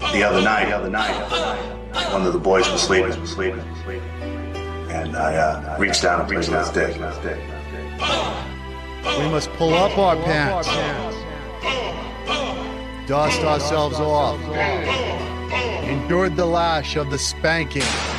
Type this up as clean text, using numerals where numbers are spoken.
The other night, one of the boys was sleeping, and I reached down and played with his dick. We must pull up our pants, dust ourselves off, endured the lash of the spanking,